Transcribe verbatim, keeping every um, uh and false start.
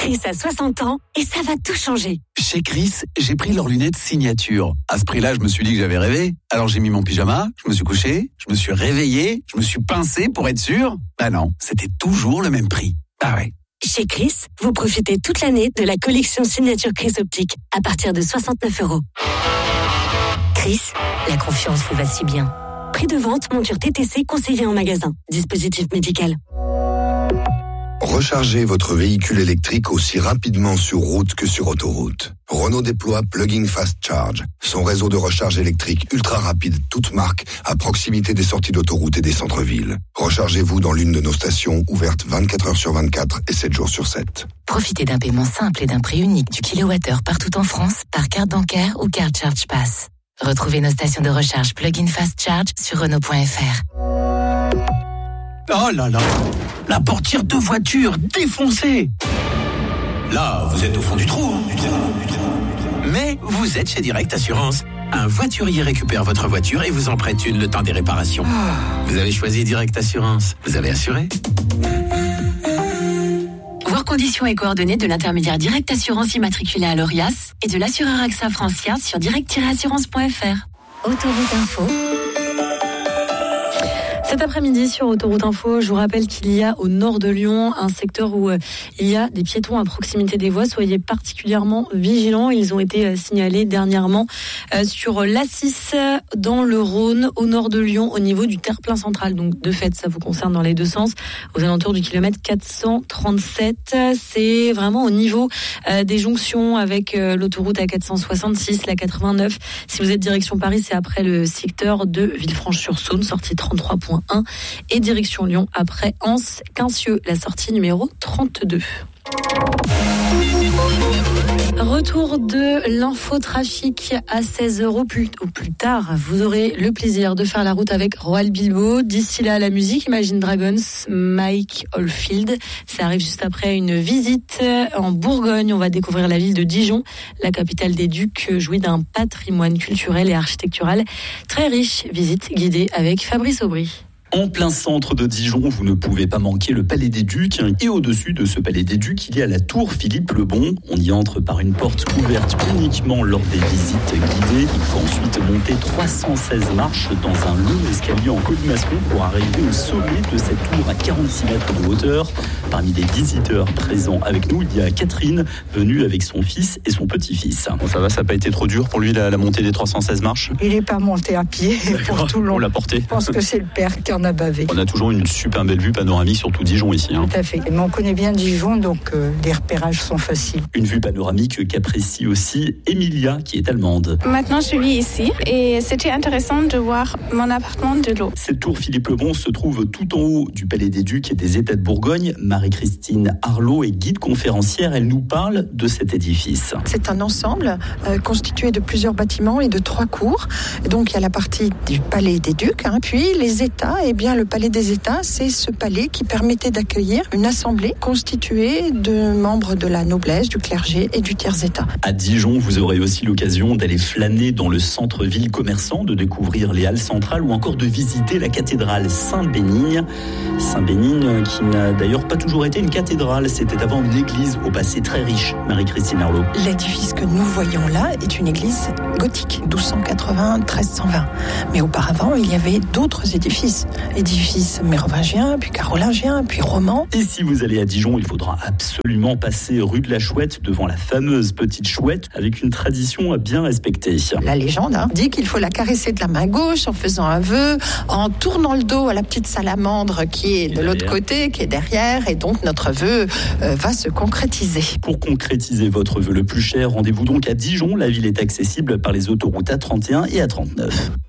Chris a soixante ans et ça va tout changer. Chez Chris, j'ai pris leurs lunettes signature. À ce prix-là, je me suis dit que j'avais rêvé. Alors j'ai mis mon pyjama, je me suis couché, je me suis réveillé, je me suis pincé pour être sûr. Bah non, c'était toujours le même prix. Ah ouais. Chez Chris, vous profitez toute l'année de la collection signature Chris Optique à partir de soixante-neuf euros. Chris, la confiance vous va si bien. Prix de vente, monture T T C conseillé en magasin. Dispositif médical. Rechargez votre véhicule électrique aussi rapidement sur route que sur autoroute. Renault déploie Plug-in Fast Charge, son réseau de recharge électrique ultra rapide, toute marque, à proximité des sorties d'autoroute et des centres-villes. Rechargez-vous dans l'une de nos stations ouvertes vingt-quatre heures sur vingt-quatre et sept jours sur sept. Profitez d'un paiement simple et d'un prix unique du kilowattheure partout en France par carte bancaire ou carte Charge Pass. Retrouvez nos stations de recharge Plug-in Fast Charge sur Renault point F R. Oh là là, la portière de voiture défoncée. Là, vous êtes au fond du trou, hein, du trou, du trou. Mais vous êtes chez Direct Assurance. Un voiturier récupère votre voiture et vous en prête une le temps des réparations. Vous avez choisi Direct Assurance. Vous avez assuré. Voir conditions et coordonnées de l'intermédiaire Direct Assurance immatriculé à l'Orias et de l'assureur AXA Francia sur direct tiret assurance point F R. Autoroute Info. Cet après-midi sur Autoroute Info, je vous rappelle qu'il y a au nord de Lyon un secteur où euh, il y a des piétons à proximité des voies. Soyez particulièrement vigilants. Ils ont été euh, signalés dernièrement euh, sur l'A six dans le Rhône, au nord de Lyon, au niveau du terre-plein central. Donc de fait, ça vous concerne dans les deux sens, aux alentours du kilomètre quatre cent trente-sept. C'est vraiment au niveau euh, des jonctions avec euh, l'autoroute A quatre cent soixante-six, la quatre-vingt-neuf. Si vous êtes direction Paris, c'est après le secteur de Villefranche-sur-Saône, sortie trente-trois point un, et direction Lyon après Anse, Quincieux, la sortie numéro trente-deux. Retour de l'infotrafic à seize heures au plus, au plus tard. Vous aurez le plaisir de faire la route avec Roald Bilbo. D'ici là, la musique, Imagine Dragons, Mike Oldfield. Ça arrive juste après une visite en Bourgogne. On va découvrir la ville de Dijon, la capitale des Ducs, jouit d'un patrimoine culturel et architectural très riche. Visite guidée avec Fabrice Aubry. En plein centre de Dijon, vous ne pouvez pas manquer le Palais des Ducs. Et au-dessus de ce Palais des Ducs, il y a la tour Philippe le Bon. On y entre par une porte ouverte uniquement lors des visites guidées. Il faut ensuite monter trois cent seize marches dans un long escalier en colimaçon pour arriver au sommet de cette tour à quarante-six mètres de hauteur. Parmi les visiteurs présents avec nous, il y a Catherine, venue avec son fils et son petit-fils. Bon, ça va, ça n'a pas été trop dur pour lui la, la montée des trois cent seize marches? Il n'est pas monté à pied pour tout le long. On l'a porté. Je pense que c'est le père qui en a bavé. On a toujours une super belle vue panoramique sur tout Dijon ici. Hein. Tout à fait. Mais on connaît bien Dijon, donc euh, les repérages sont faciles. Une vue panoramique qu'apprécie aussi Emilia, qui est allemande. Maintenant, je vis ici et c'était intéressant de voir mon appartement de l'eau. Cette tour Philippe le Bon se trouve tout en haut du Palais des Ducs et des États de Bourgogne. Marie-Christine Arlot est guide conférencière. Elle nous parle de cet édifice. C'est un ensemble euh, constitué de plusieurs bâtiments et de trois cours. Et donc, il y a la partie du Palais des Ducs, hein, puis les États. Eh bien, le Palais des États, c'est ce palais qui permettait d'accueillir une assemblée constituée de membres de la noblesse, du clergé et du tiers-état. À Dijon, vous aurez aussi l'occasion d'aller flâner dans le centre-ville commerçant, de découvrir les halles centrales ou encore de visiter la cathédrale Saint-Bénigne. Saint-Bénigne qui n'a d'ailleurs pas toujours été une cathédrale, c'était avant une église au passé très riche. Marie-Christine Arlot. L'édifice que nous voyons là est une église gothique, douze cent quatre-vingts à treize cent vingt. Mais auparavant, il y avait d'autres édifices. Édifices mérovingiens, puis carolingiens, puis romans. Et si vous allez à Dijon, il faudra absolument passer rue de la Chouette devant la fameuse petite chouette avec une tradition à bien respecter. La légende hein, dit qu'il faut la caresser de la main gauche en faisant un vœu, en tournant le dos à la petite salamandre qui est de l'autre côté, qui est derrière, et donc notre vœu euh, va se concrétiser. Pour concrétiser votre vœu le plus cher, rendez-vous donc à Dijon. La ville est accessible par les autoroutes A trente et un et A trente-neuf.